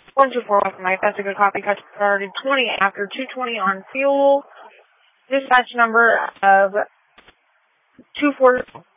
124 West Mike, that's a good copy. Cut started 20 after 220 on fuel. Dispatch number of 240.